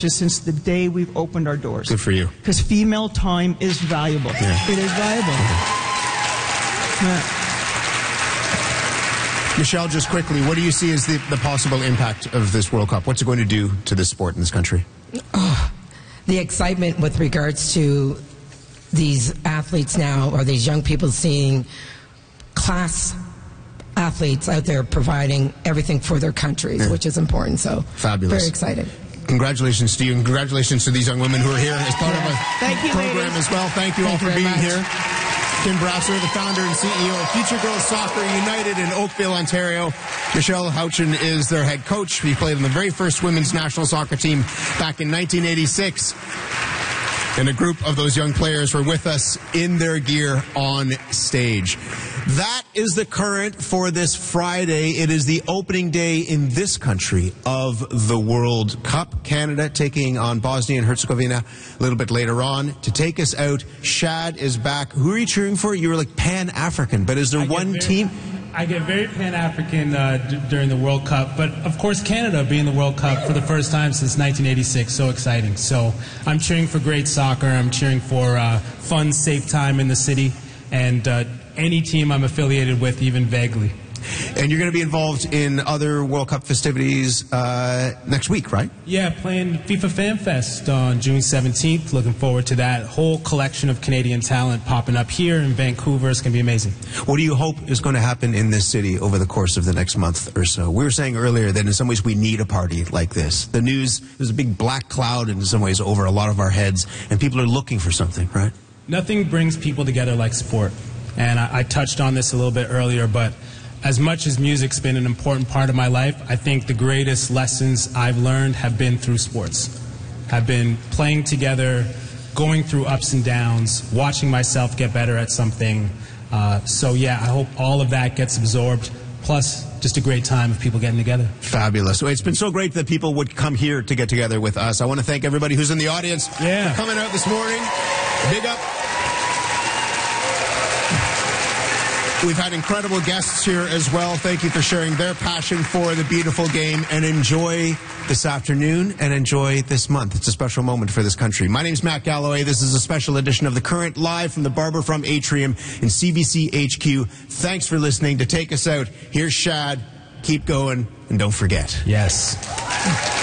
since the day we've opened our doors. Good for you. Because female time is valuable. Yeah. It is valuable. Michelle, just quickly, what do you see as the possible impact of this World Cup? What's it going to do to this sport in this country? The excitement with regards to these athletes now, or these young people seeing class athletes out there providing everything for their countries, which is important. So, fabulous. Very excited. Congratulations to you, and congratulations to these young women who are here as part of a program ladies. as well. Thank you all for being here. Kim Brasser, the founder and CEO of Future Girls Soccer United in Oakville, Ontario. Michelle Houchen is their head coach. He played on the very first women's national soccer team back in 1986. And a group of those young players were with us in their gear on stage. That is the current for this Friday. It is the opening day in this country of the World Cup. Canada taking on Bosnia and Herzegovina a little bit later on. To take us out, Shad is back. Who are you cheering for? You were like Pan-African, but is there one team? I get very Pan-African during the World Cup, but of course Canada being the World Cup for the first time since 1986, so exciting. So I'm cheering for great soccer, I'm cheering for fun, safe time in the city, and any team I'm affiliated with, even vaguely. And you're going to be involved in other World Cup festivities next week, right? Yeah, playing FIFA Fan Fest on June 17th. Looking forward to that. Whole collection of Canadian talent popping up here in Vancouver. It's going to be amazing. What do you hope is going to happen in this city over the course of the next month or so? We were saying earlier that in some ways we need a party like this. The news, there's a big black cloud in some ways over a lot of our heads, and people are looking for something, right? Nothing brings people together like sport. And I touched on this a little bit earlier, but as much as music's been an important part of my life, I think the greatest lessons I've learned have been through sports. Have been playing together, going through ups and downs, watching myself get better at something. So yeah, I hope all of that gets absorbed. Plus, just a great time of people getting together. Fabulous. It's been so great that people would come here to get together with us. I want to thank everybody who's in the audience for coming out this morning. Big up. We've had incredible guests here as well. Thank you for sharing their passion for the beautiful game, and enjoy this afternoon and enjoy this month. It's a special moment for this country. My name's Matt Galloway. This is a special edition of The Current, live from the Barbara Frum Atrium in CBC HQ. Thanks for listening. To take us out, here's Shad. Keep going, and don't forget. Yes.